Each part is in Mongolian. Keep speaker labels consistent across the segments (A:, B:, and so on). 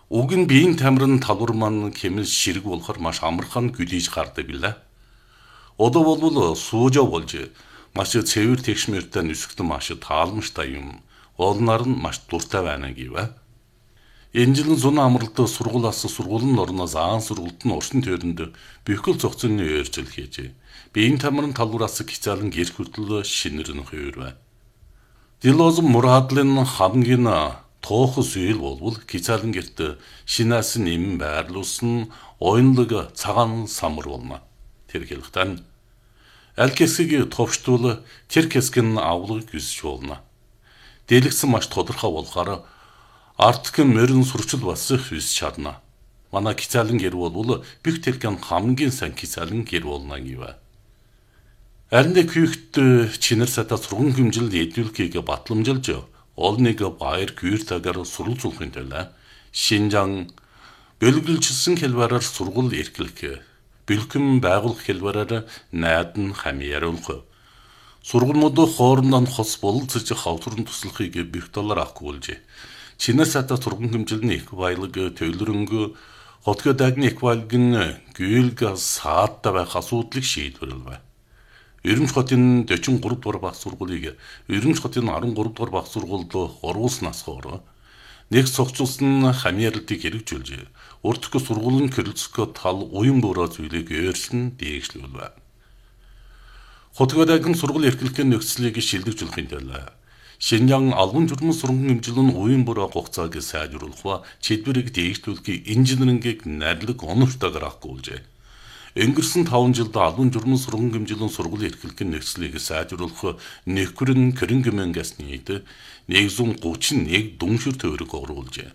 A: Уг нь биеийн тамирын талбар маань хэмэл ширэг болохоор маш амархан гүлийж гардаг билээ. Одоо болвол суужа болж маш цэвэр тэгшмэртэй нүсгтэн маш таалмаштай юм. Олнаар нь маш дуртай байна гэвэ. Энэ жилийн зун амралтад сургуулиас сургуулийн орноос аан сургуульд нь урсан тойронд бөхөл зохицны өөрчлөл хийжээ. Биеийн тамирын талбараас хичээлэн гэр хүртэл шинэрнэ хувирвэ. Дилозм мурадлын хамгийн тоохос үйл болвол хичээлэн гэрт шинаас нэм байрлуулсан оюнлог цагаан самар болно. Тэр хэлэхдээ аль хэсгийг товчтвол тэр хэсэг нь авлагыг өсөж болно. Дэлгэцэн маш тодорхой болохоор артик морин сурчил бас өсөж чадна. Манай хичээлэн гэр болвол бүх тэрхэн хамгийн сайн хичээлэн гэр болно гэвэ. Харин күйхт чинэр сата сургууль хэмжил эдүүлэхийг батламжилж олныг баяр гүйртагаар суралцуулахын тулд Шинжаан бэлгэлжсэн хэлбэрээр сургууль эрхлэх, бэлгэм байгуулах хэлбэрээр найдан хамьяруулах. Сургуулиуд хоорондоо хос бололцож хавтурн туслахыг бих доллар авахгүй болж. Чинэр сата сургууль хэмжилний их баялаг төлөрөнгө хотгодагны их баялагын гүйлг сааттай байх асуудлыг шийдвэрлэв. Эрдэмч хотын 43 дугаар баг сургуулийг Эрдэмч хотын 13 дугаар баг сургуульд оруулснаас хойш нэг цогцолсон хамьяалтыг хэрэгжүүлж урдх сургуулийн кириллицк тал уян буурай зүйлийг өөрчлөн дээгшлүүлв. Хотгодагын сургууль эрхлэхийн нөхцөлийг шилжүүлэхийн тулд Шинжаан албан журмын сургуулийн хэмжлэн уян буурай хугацааг сайжруулах, чидвэрийг дээгшлүүлэхийг инженерингийг найрлаг оновчтойгоор агуулжээ. Өнгөрсөн 5 жилд албан журмын сургуулийн хэмжлэн сургуулийн эрхлэхийн нөхцөлийг сайжруулах нөхрөн Кэрэнгэмэнгээс нийт 131 дүншир тойрог оруулжээ.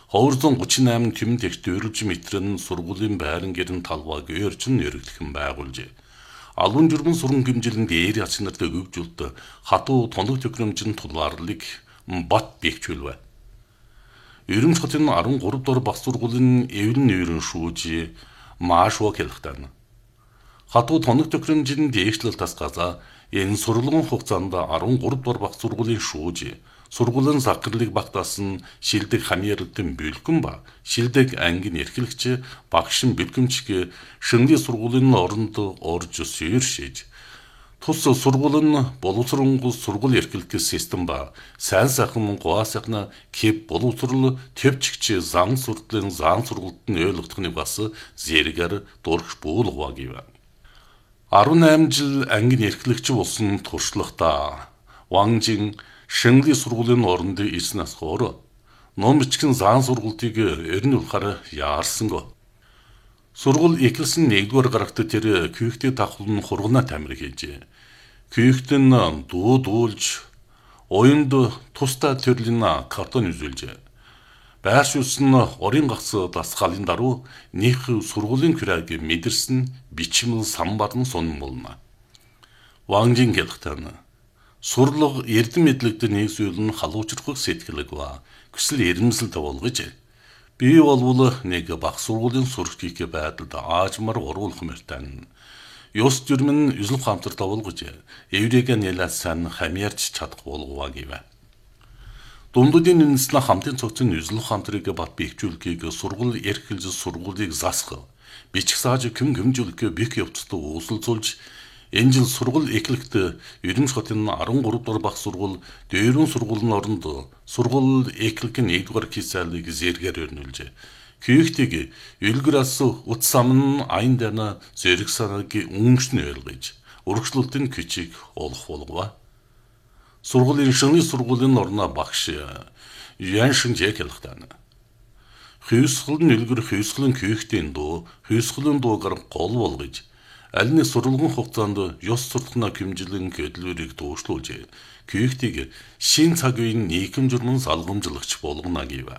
A: 238 тэмдэг их тойролж метрэн сургуулийн байран гэрэн талбайг өөрчн өргөлхөн байгуулжээ. Албан журмын сургуулийн хэмжлэн дээр ач нарт өгөвжүүлэлт хатуу тоног төхөөрөмжийн тулгаарлыг бат бэхжүүлв. Эрдэмч хотын 13 дугаар баг сургуулийн эвлэн нэрэн шүүж Маашва хэлэхдээ хатуу тоног төхөөрөмжийн дээгшлэл тасгазаа энэ сургуулийн хугацаанд 13 дугаар баг сургуулийн шүүж сургуулийн захирлыг багтаасан шилдэг хамьяалтын бэлгэн ба шилдэг ангийн эрхлэгч багшин бэлгэмчг шөнөлийн сургуулийн оронд орж суурьшиж тус сургуулийн боловсронгол сургууль эрхлэх систем ба сайн сайхан гоасахна кеп боловсрол төвчгч зан сурдлын зан сургуульд нь ойлгохны бас зэрэгээр дургч буулгав гэв. 18 жил ангийн эрхлэгч болсон туршлагата Ванжин шөнөлийн сургуулийн оронд ирснээс хойш номчгэн зан сургуулийг эрен улахаар яарсангүй. Сургууль эхэлсэн 1-р гарагт тэр күйхтэй давхлан хургана тамир хийжээ. Күйхт нь дуулж оюунд тустай төрлийн картон үзүүлжээ. Байршуулсан орын гац дасгалын даруй нэх сургуулийн küraag мэдэрсэн бичмэл самбар нь сонн болно. Ванжин хэлэхдээ сурлаг эрдэм мэдлэгдэр нэгсүүл нь халуучрах сэтгэлэг ба хүсэл эрмэлзэл тавуулгаж би болвол нэг баг сургуулийн сурагчийг байдалд аажмар оруулах мөртэн ёс журмын үзэл хамтар тавуулгаж эврэг нэлээс сан хамьярч чадах болгоо гэв. Дундуудын үндэслэн хамтын цогцын үзэл хамтрыг бат бэхжүүлэхийг сургууль эрхэлж сургуулийг засах бичих сааж хэмжүүлэх бих явцад uusulzуулж энэ жил сургууль эхлэхэд Эрдэмч хотын 13 дугаар баг сургууль дээрэн сургуулийн оронд сургууль эхлэхийн 1-р хичээлийг зэргээр өрнүүлжээ. Күйхтийг элгэрээс утсам нь аян дэна зэрэг санаагийн өнгөшн ойлгож урагшлалтын küçük олох болгоо. Сургуулийн шөнөлийн сургуулийн орно багш Яншин хэлэхдээ хүйсгэлэн элгэр хүйсгэлэн күйхтийн дуу хүйсгэлэн дуугаар гол болгож аль нэг сургуулийн хугацаанд ёс суртахнаа хэмжлэн хөдөлгөөрийг дуушлуулж күйхтийг шин цаг үеийн нийгэм журмын салгамжлагч болгоно гэв.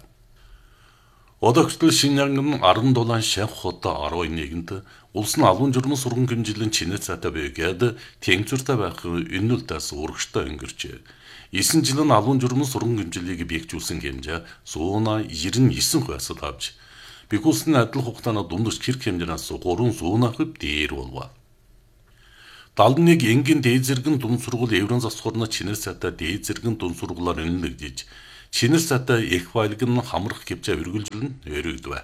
A: Одоогтол Шинжаан 17 шавх хот 11-нд улс нь албан журмын сургууль хэмжлэн чинэр цаатай байгаад тэнцвэртэй байх энүүлтээс урагштай өнгөрч 9 жил нь албан журмын сургууль хэмжлэгийг биегжүүлсэн хэмжээ 199 хувьсад авч бигүүлсэн адил хугацааны дундаж хэрэг хэмжээс 300% дээр болов. 71 энгийн дээд зэргийн дунд сургууль Еврон засхурна чинэр цаатай дээд зэргийн дунд сургуулиар үнэлэгдэж Чинэр сата их байлыг нь хамрах гэвчээ үргэлжлэн өргөдвэ.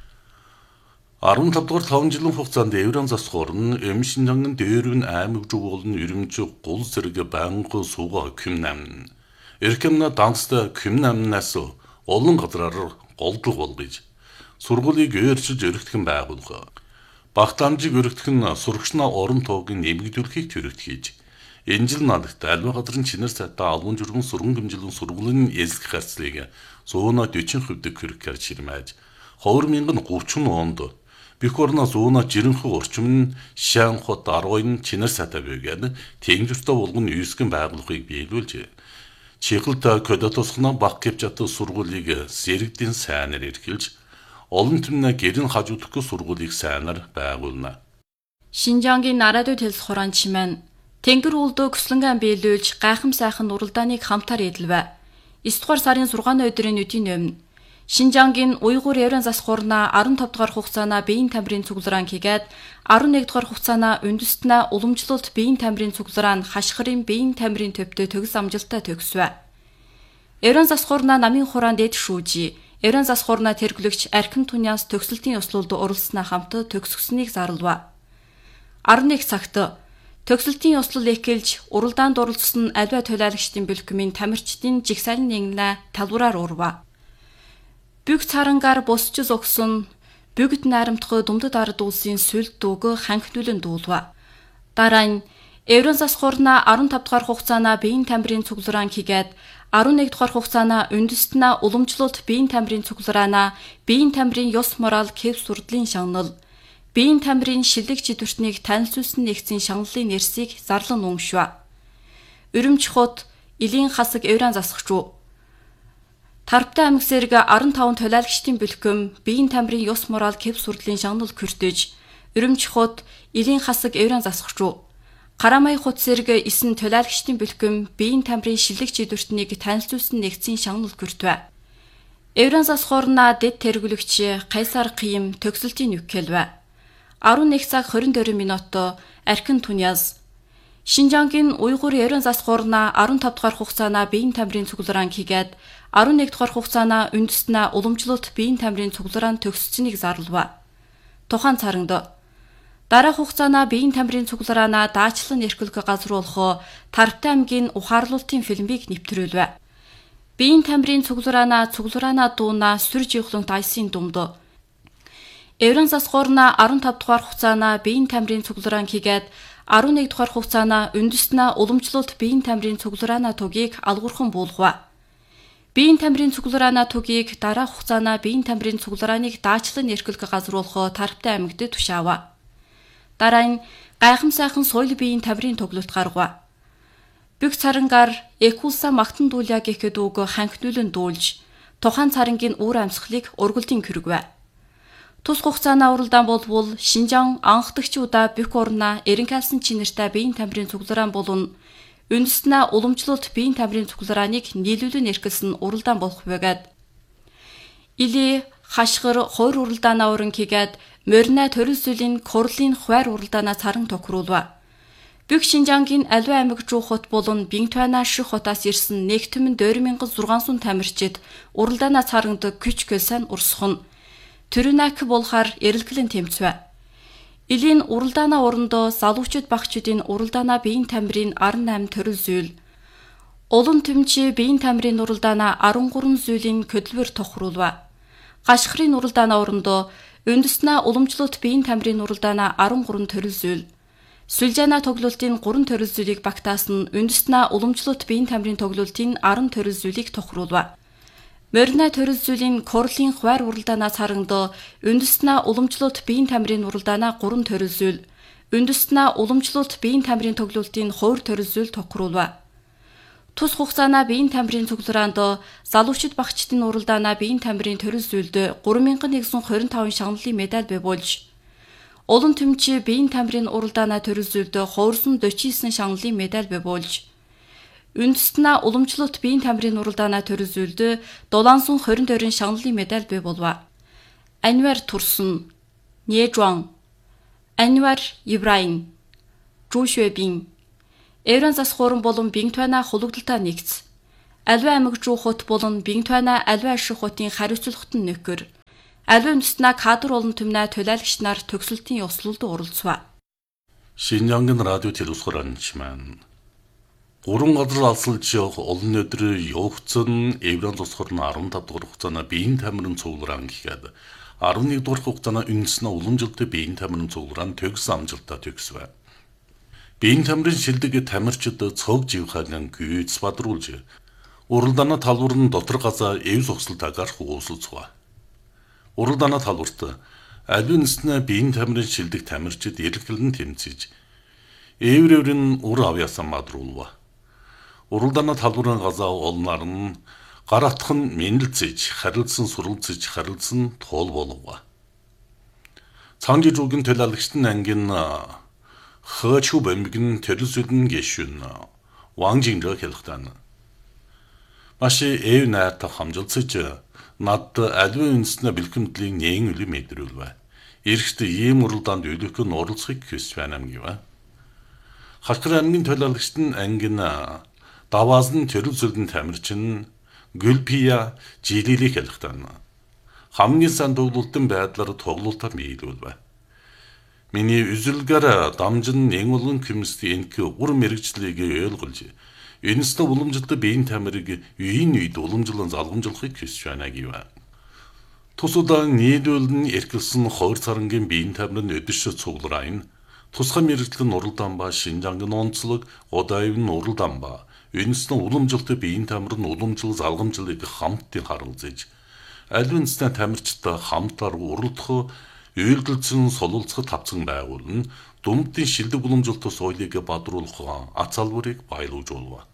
A: 15 дугаар 5 жилийн хугацаанд Еврон засгаар нь Шинжангийн дээрвэн аймаг жуулн Үрэмжи гол зэрэг байнга суугаа күмнам. Эркэмна данста күмнамнаас олон газраар голдол болгож сургуулийг өөрчилж өргөдгөн байгуулга. Багтаамжийг өргөдгөн сурагчнаа орон тоогийн нэмэгдүүлэхийг төрөгдгийж энэ жил надад альва газрын чинэр сайтаа албан журмын сургууль хэмжээний сургуулийн эзлэх харцлыг 140% хүргэхээр ширмэж 2030 онд Бэх орноос уунаа жирэнхэг орчим нь Шан хот 10 чинэр сайтаа бэгээд тэнгэртэй болгон үйсгэн байгууллагыг биелүүлжээ. Чихэлт кодотосхна баг гэвчат сургуулийг сэрэгдийн сайнаар эрхэлж олон түмнэ гэрэн хажуудахгүй сургуулийг сайнаар байгуулна.
B: Шинжангийн нарадууд хэлс хураан чимэн тэнгэр үлдөө көслөнгөн биелүүлж гайхам сайхан уралдааныг хамтаар эдэлвэ. 9 дугаар сарын 6 өдрийн үдийн өмнө Шинжангийн уйгур Еврон засгуурна 15 дугаар хугацаана биеийн тамирын цуглараан хийгээд 11 дугаар хугацаана үндэстнэ уламжлалт биеийн тамирын цуглараан хашгирын биеийн тамирын төвдөө төгс амжилттай төгсвэ. Еврон засгуурна намын хураан дэд шүүжи. Еврон засгуурна тэрглэгч Архим Туниас төгсөлтийн услуулд оролцсноо хамт төгсгснийг зарлав. 11 цагт төгсөлтийн услал эхэлж уралдаанд оролцсон альва төлөөлөгчдийн бэлтгэмийн тамирчдын жигсаалын нэгнэ талбараар урва. Бүг царангаар босчз огсон бүгд найрамдах думдад ард улсын сүлд дүүг ханхнуулан дуулва. Дараа нь Еврон засгуурна 15 дугаар хугацаана биеийн тамирын цуглараан хийгээд 11 дугаар хугацаана үндэстнэ уламжлалт биеийн тамирын цуглараана биеийн тамирын ёс морал хэв сурдлын шагнал биеийн тамирын шилэг чидвэртнийг танилцуулсан нэгцийн шагналын нэрсийг зарлан уумшва. Үрэмж хот Илийн хасаг Еврон засагчуу Тарптай аймаг зэрэг 15 төлөөлөгчдийн бэлтгэм биеийн тамирын ёс морал хэв сурдлын шагнал хүртэж Үрэмж хот Илийн хасаг Еврон засагчуу Карамай хот зэрэг 9 төлөөлөгчдийн бэлтгэм биеийн тамирын шилэг чидвэртнийг танилцуулсан нэгцийн шагнал хүртвэ. Еврон засгуурна дэд тэргүүлэгч Кайсар Ким төгсөлтийн нүкэлвэ. 11 цаг 24 минут Архим Туниас Шинжангийн уйгур Еврон засгуурна 15 дугаар хугацаана биеийн тамирын цуглараан хийгээд 11 дугаар хугацаана үндэстнэ уламжлалт биеийн тамирын цуглараан төгсцнийг зарлав. Тухайн царанд дараах хугацаана биеийн тамирын цуглараана даачлан эрхлэх газруулах Тарптай аймгийн ухаарлуултын фильмийг нэвтрүүлвэ. Биеийн тамирын цуглараана дууна сүр жихлэнт айсын думд. Еврон засгуурна 15 дугаар хугацаана биеийн тамирын цуглараан хийгээд 11 дугаар хугацаана үндэстнэ уламжлалт биеийн тамирын цуглараана тугийг алгуурхан буулгав. Биеийн тамирын цуглараана тугийг дараах хугацаана биеийн тамирын цугларааныг даачлан эрхлэх газруулах Тарптай аймагт тушаав. Дараа нь гайхам сайхан соёл биеийн тамирын тоглолт гаргав. Бүг царангаар Экулса магтан дуулаа гэхэд үг ханхнуулан дуулж тухайн царангийн үүр амьсгалыг ургалдын хүргэв. Тус хугацаана уралдаан болвол Шинжаан анхдагчудаа бүх орноо эренкалсан чинэртэй биеийн тамирын цуглараан болон үндэстнэ уламжлалт биеийн тамирын цугларааныг нийлүүлэн эрхэлсэн уралдаан болох байгаад Или хашгир хойр уралдаанаа уран хийгээд морина төрөл зүйлийн Корлын хуваар уралдаанаа царан тохируулва. Бүх Шинжангийн альва аймаг жуу хот болон Бинтуана ших хотоос ирсэн нэгтмэн 2600 тамирчид уралдаанаа царанд күч кэлсэн урсхон Төрүнак болохаар эрэлгэлэн тэмцвэ. Илийн уралдаанаа орондоо залуучууд багчдын уралдаанаа биеийн тамирын 18 төрөл зүйл. Олон төмчи биеийн тамирын уралдаанаа 13 зүйлийн хөдөлгөөр тохируулва. Гашхрын уралдаанаа орондоо үндэстнэ уламжлалт биеийн тамирын уралдаанаа 13 төрөл зүйл. Сүлжаана тоглолтын 3 төрөл зүйлийг багтаасан үндэстнэ уламжлалт биеийн тамирын тоглолтын 10 төрөл зүйлийг тохируулва. Морина төрөл зүйлийн Корлын хуваар уралдаанаа царанд үндэстнэ уламжлалт биеийн тамирын уралдаанаа 3 төрөл зүйл. Үндэстнэ уламжлалт биеийн тамирын тоглолтын 2 төрөл зүйл тохируулва. Тус хугацаана биеийн тамирын цуглараанд залуучууд багчдын уралдаанаа биеийн тамирын төрөл зүйлд 3125 шагналын медаль бэвүүлж олон төмчи биеийн тамирын уралдаанаа төрөл зүйлд 249 шагналын медаль бэвүүлж үндэстнэ уламжлалт биеийн тамирын уралдаанаа төрөл зүйлд 722 шагналын медаль бий болов. Анвар Турsun, Нежуан, Анвар Ибраим, Жушвебин, Еврон засгууран болон Бинтуана хулгалтаа нэгц. аливаа аймаг руу хот болон бигтвана аливаа ашиг хотын хариуцлагт нь нөхөр. Аливаа үндэстнээ кадр олон түмнээ төлөөлөгч нар төгсөлтийн ёслолд оролцваа.
A: 신장근 라디오 телевизоран гурван газар алсалж олон өдөр явцсан эврон тусгар нь 15 дугаар хугацаана биеийн тамирын цугларан гэхэд 11 дугаар хугацаана үндэснээ уламжилттай биеийн тамирын цугларан төгс амжилтаа төгсвэ. Биеийн тамирын шилдэг тамирчид цог живхаан гүйц бадруулж уралдааны талбар нь дотор газаа эв зогсолт агарах уусалцва. Уралдааны талбарт албинснээ биеийн тамирын шилдэг тамирчид эргэлэн тэмцэж эврэн ур авьяасан бадруулва. Уралдааны талбарын газаа олнаар нь гаратхан мэндэлцэж харилцсан суралцж харилцсан тоол болгова. Цаанги жуугийн төлөөлөгчдийн ангийн хөөчүү бомбигн төрөлсөдөн гэшүн 왕징저 хэлхтан. Маши эв найрта хамжилцэж над албан үндэснээ бэлгэмтлийн нээн үли мэдрүүлвэ. Эрэгт ийм уралдаанд үлэх нь оролцохыг хүсэж байна гэвэ. Хашгир аймгийн төлөөлөгчд нь ангин даваазн төрөлсөлдөн тамирчин Гүлпия жилилийг хэлхтан. Хамгийн сайн тоглолтын байдлаар тоглолтоо биелүүлвэ. Миний үзэлгээр дамжин нэг олон комиссийн ур мэрэгчлийг ойлгуулж энэстэ уламжлалт биеийн тамирыг үеийн үед уламжлан залгамжлахыг хүсэж байна гэвэ. Тусудаа нийлүүлэн эргэлсэн хойр царангийн биеийн тамир нь өдөшө цугларайн тусгай мэрэгчлэн уралдаан ба Шинжангийн онцлог удаавн уралдаан ба энэстэ уламжлалт биеийн тамир нь уламжлал залгамжлалыг хамтдын харуулж албинстай тамирчтай хамтаар уралдах үйлдэлцэн солилцоход тавцсан байгуулна дүмдийн шилдэг уламжлалт соёлыг бадруулах ац албарыг баялуулж болов.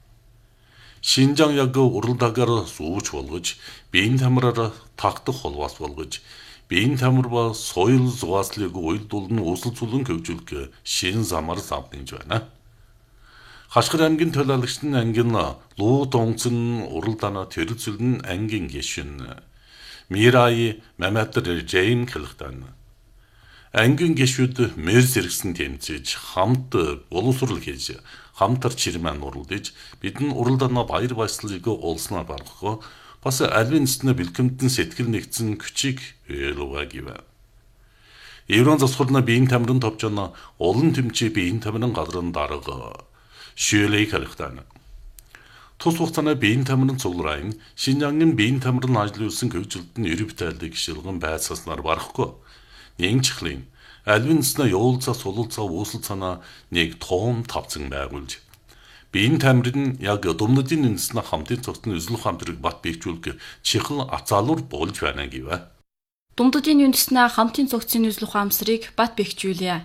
A: Шинжаан яг уралдаагаар сууж болгож, биеийн тамираар тагтах холбоос болгож, биеийн тамир ба соёл зугааслыг уйлдуулн өсөлцүүлэн хөгжүүлэх шин замаар завдж байна. Хашгир аймгийн төлөөлөгчд нь ангин луу донгцэн уралдаанаа төрөлцөлн ангийн гишүүн Мирай Маматар Жейн хэлхтан. Ангийн гишүүд мэрс иргсэн тэмцэж хамт боловсрол хийж хамтар чирмэн уралдаж бидэн уралдаанаа баяр баясгалыг олсноор баргах бас албан үндэстнээ бэлгэмтэн сэтгэл нэгдсэн күчийг ойлгоо гэвэ. Еврон засварна биеийн тамирын товчоно олон тэмцээ биеийн тамирын газрын дарга шүлэй хэлхтан. Тус хугацааны биеийн тамирын цугларайн Шинжангийн биеийн тамирын ажиллуулсан хөгжилтөнд эрэг бүтээлийг шилгэн байцааснаар барахгүй. Нэг чихлийн албан үндэстнээ явуулцаа сулуулцаа үүсэлцаанаа нэг тоон тавцан байгуулж биеийн тамир нь яг думнуудын үндэснээ хамтын цогцны үзэл хамтрыг бат бийжүүлэх чихэл ацаалуур болж байна гэвэ.
B: Думдуудын үндэснээ хамтын цогцны үзэл ухаамсарыг бат бийжүүлье.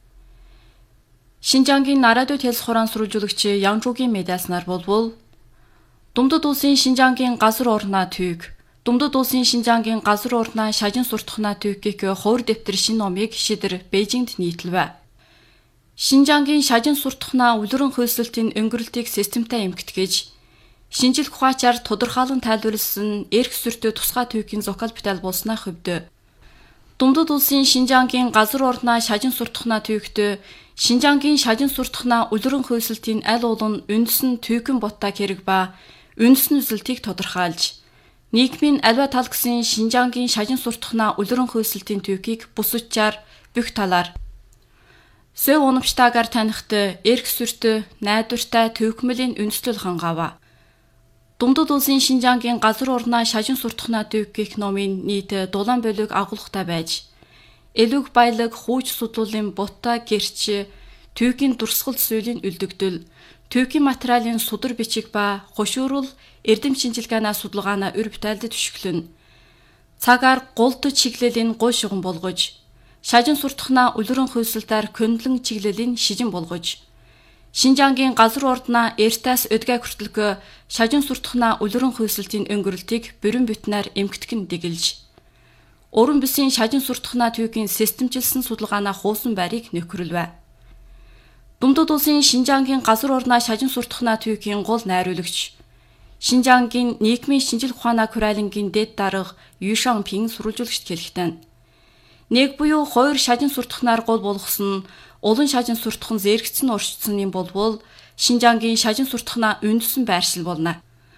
B: Шинжангийн радио телевиз хураан сурвалжуулагч Янжуугийн медиаснаар болвол Думдуд улсын Шинжангийн газар орноо түйг Думдуд улсын Шинжангийн газар орноо шажин суртахнаа түйгэх хуур дэвтэр шин номыг шидэр Бээжингт нийтлвэ. Шинжангийн шажин суртахнаа үлрэн хөлсөлтийн өнгөрөлтийг системтэй эмгэтгэж шинжил ухаачаар тодорхойлон тайлбарлсан эрх сүртэй тусгай түйгийн зохиол бүтээл болсноо хөвдө. Думдуд улсын Шинжангийн газар орноо шажин суртахнаа түйгтөө Шинжангийн шажин суртахнаа үлрэн хөлсөлтийн аль уулын үндэсэн түйгэн ботта хэрэг ба үндэсний үзэлтийг тодорхойлж нийгмийн аливаа тал гэсэн Шинжангийн шажин суртахнаа үлрэн хөлсөлтийн түйгийг бусадчаар бүх талаар сөв унамштаагаар танихт эрх сүртэй найдвартай төвхмөлийн үндэслэл хангава. Думдуд улсын Шинжангийн газар орноо шажин суртахнаа түйгэх номын нийт дулаан болиг агуулгатай байж элүг баялаг хууч судлуулын бутта гэрч түйгийн дурсгал зүйлийн үлдэгдэл түйгийн материалын судар бичиг ба хошуурал эрдэм шинжилгээний судалгаанаа өр бүтээлд түшиглэн цагаар гулд чиглэлийн гой шугам болгож шажин суртахнаа үлрэн хөлсөлтөөр көндлөн чиглэлийн шижин болгож Шинжангийн газар ордноо эртээс өдгөө хүртэлгөө шажин суртахнаа үлрэн хөлсөлтийн өнгөрөлтийг бүрэн бүтнээр эмгэтгэн дэгэлж уран бүсийн шажин суртахнаа түйгийн системжилсэн судалгаанаа хуусан байрыг нөхөрлөвэ. Думдуд улсын Шинжангийн газар орноо шажин суртахнаа түйгийн гол найруулагч Шинжангийн нийгмийн шинжил ухаанаа хураалангийн дэд дарга Юшан Пин сурвалжуулагчд хэлэхдээ нэг буюу хоёр шажин суртахнаар гол болгосон улан шажин суртахан зэрэгцэн орчсон юм болвол Шинжангийн шажин суртахнаа үндэсэн байршил болно.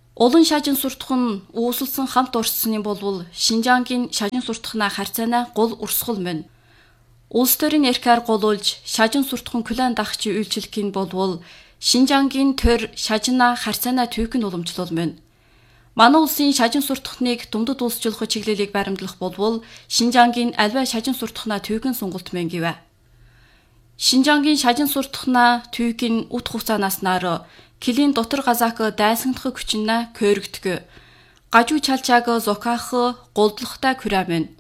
B: Олон шажин суртах нь үүсэлсэн хамт орцсны болвол Шинжаангийн шажин суртахнаа харьцаанаа гол урсгал мөн. Улс төрийн эрхээр голуулж шажин суртахын клан дагчи үйлчлэхийн болвол Шинжаангийн төр шажинаа харьцаанаа түүхэн уламжлал мөн. Манай улсын шажин суртахныг дундад улсчлох чиглэлийг баримтлах болвол Шинжаангийн альва шажин суртахнаа түүхэн сонголт мэн гэвэ. Шинжаангийн шажин суртахнаа түүхийн ут хугацаанаас наар килийн дотор газаак дайсагдах хүчнэ көөргдөг. Гажуу чалчааг зокаах голдлохтай күрэмэн.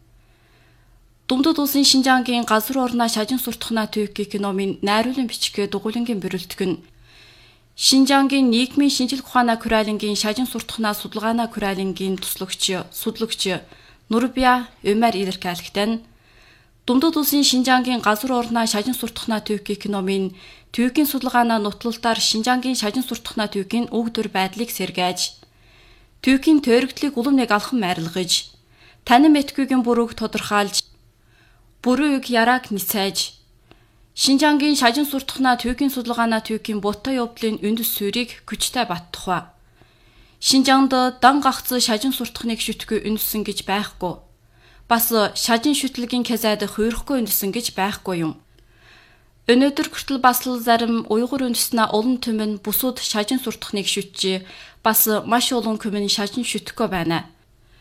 B: Дундад улсын Шинжаангийн газар орноо шажин суртахнаа түүхийг номын найруулан бичгээ дугуулангийн бэрэлтгэн. Шинжаангийн нийгмийн шинжилгээ ухааны kuraalингийн шажин суртахнаа судалгааны kuraalингийн судлогч Нурбия Өмар илэрхийлэхдээ Дундад улсын Шинжаангийн газар орноо шажин суртахнаа түүхийг номын түүхийн судалгааны нутлалтаар Шинжаангийн шажин суртахнаа түүхийн уг төр байдлыг сэргээж түүхийн төрөгдлийг улам нэг алхам арилгаж танин мэтгүйгийн бүрүүг тодорхойлж бүрүүг ярааг ницээж Шинжаангийн шажин суртахнаа түүхийн судалгааны түүхийн бутай явдлын үндэс суурийг хүчтэй баттухва. Шинжаанд дан гагц шажин суртахныг шүтгэж үндэсэн гэж байхгүй. Бас шажин шүтлэгийн казаад хуурахгүй үндэсэн гэж байхгүй юм. Өнөөдөр хүртэл бас л зарим уйгур үндэснэ олон түмэн бусууд шажин суртахныг шүтжээ. Бас маш олон хүмүн шажин шүтгэхгүй байна.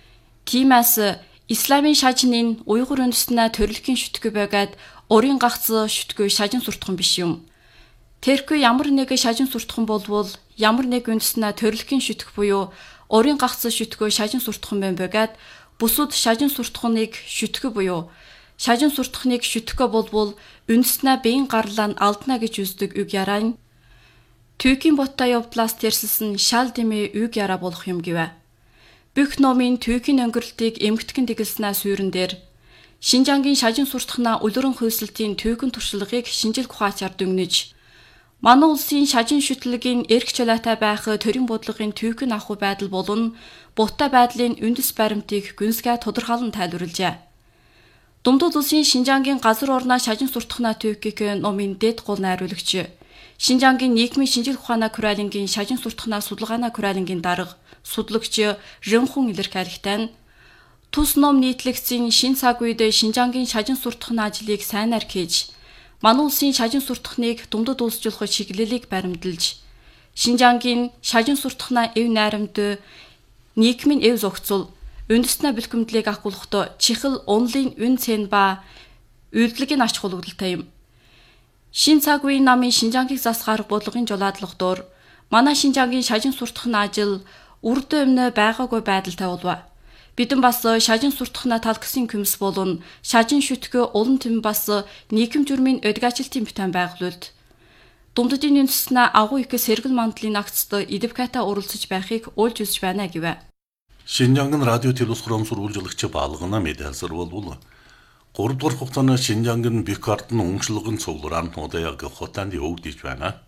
B: Тиймээс Исламын шажнын уйгур үндэснэ төрөлхийн шүтгэж байгаад өрийн гагц шүтгэж шажин суртахын биш юм. Тэрхүү ямар нэг шажин суртахын болвол ямар нэг үндэснэ төрөлхийн шүтгэх буюу өрийн гагц шүтгэж шажин суртахын бай байгаад бусууд шажин суртахныг шүтгэх буюу шажин суртахныг шүтгэхгүй болвол үндэснэ биеийн гарлаа алдна гэж үздэг үг яраа. Түүхийн боттой явдлаас тэрсэлсэн шал дэмий үг яраа болох юм гэвэ. Бүх номын түүхийн өнгөрлөлтийг эмгтгэн тэгэлснэ суурин дээр Шинжаангийн шажин суртахнаа улиран хөөсөлтийн түүхэн туршлагыг шинжилгээ ухаачаар дүгнэж манай улсын шажин шүтлэгийн эрх чөлөөтэй байх төрийн бодлогын түүхэн ахуй байдал болон бутай байдлын үндэс баримтыг гүнзгий тодорхойлон тайлбарлажээ. Дундад улсын Шинжаангийн газар орноо шажин суртахнаа түүхийг номын дэд гол найруулагч Шинжаангийн нийгмийн шинжилгээ ухааны kuraalингийн шажин суртахнаа судалгааны kuraalингийн дарга судлогч Рэнхун илэрхийлэхдээ тус ном нийтлэгдсэн шин цаг үед Шинжаангийн шажин суртахны ажлыг сайнаар хийж манай улсын шажин суртахныг дундад улсжуулах чиглэлийг баримталж Шинжаангийн шажин суртахнаа эв найрамд нийгмийн эв зохицол үндэснэ бэлгэмдлийг агуулгахдаа чихэл онлын үн цэн ба үйлдэлгийн ач холбогдолтой юм. Шин цаг үеийн намын Шинжаангийг засгаар бодлогын жолоодлого доор манай Шинжаангийн шажин суртахны ажил үрд өмнө байгаагүй байдалтай болов. Бидэн бас шажин суртахнаа талксын күмс болон шажин шүтгэх олон төм бас нийгэм журмын өдгаачлалтын бүтээн байгуулалт. Дундадын үндэснэ агуу их сэргэл мандлын акцд эдвоката уралцж байхыг уйлж үзэж байна гэвэ.
A: Шинжаангийн радио телевизрон сурвалжлагч балгана медиасар болвол 3 дугаар хугацааны Шинжаангийн бих ардны өмчлөгөн цуглаан удаяг хотанд өгдөж байна.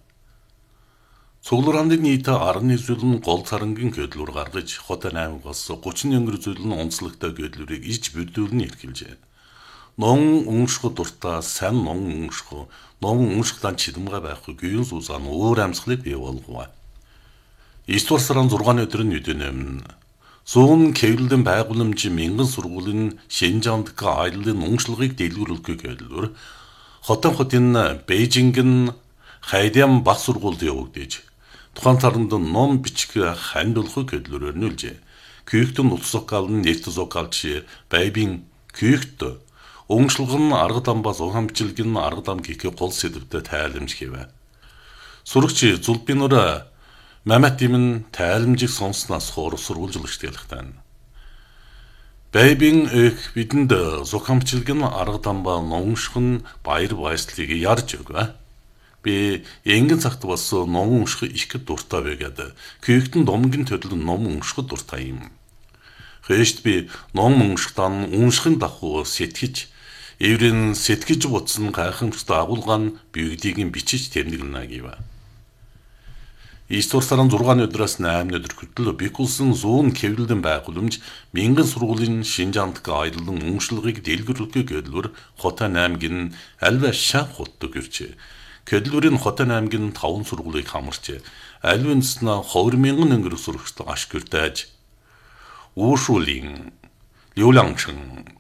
A: Цуглааныг нийт 11 зүйл нь гол царангийн көдлөөр гаргаж хот 8-аас 30 зүйл нь онцлогтой көдлөрийг иж бүрдүүлэн эрхэлжээ. Ном өмшгө дуртай сайн ном өмшгдан чидэмга байхгүй гүйн суусан өөр амьсгалыг бий болгов. 9 дугаар сарын 6-ны өдрийн үдэнэм зүүн кэвлэдэн байгууламж мянган сургуулийн Шинжаанд аяллын өмшлөгийг дэлгэрүүлэх көдлөөр хотын Бээжингийн Хайдям баг сургуульд явагдаж тухайн царанд ном бичих хандуулах көдлөөр нүүлжээ. Күйхтэн нутсокал нь нэгт зокалч байбин күйхт өмшлөгн арга дамбаас ухамжилгэн арга дам гих гол сэдвтэй тайлбарж хийвэ. Сурагч Зулбинур Маматимэн тайлбаржийг сонснаас хоор сурвалжлагч хэлэхтэн. Байбин эх бидэнд зохамжилгэн арга дамбаа номшхон баяр баясгалыг ярьж өгөө. Би энгэн цагт бас ном унших их дуртай байгаад күйхтэн домгийн төдөл ном унших дуртай юм. Хөөшт би ном уншихтан уншихын дагуу сэтгэж эврэн сэтгэж бутсан гайхамшигт агуулгаан биегдийг бичиж тэмдэглэнэ гэв. 9 дугаар сарын 6-ны өдрөөс 8-ны өдөр хүртэл бикулсан зүүн кэвлэдэн байгууламж мянган сургуулийн Шинжаанд аяллын өмшлөгийг дэлгэрүүлэх гэдлээр хот 8-гийн альва шав хотдог иржээ. Көдлөрийн Хотын аймгийн 5 сургуулийг хамарч аль үндэснээ 20,000 өнгөрөх сурагчлага ашигтайж Ушулин, Liuliangchen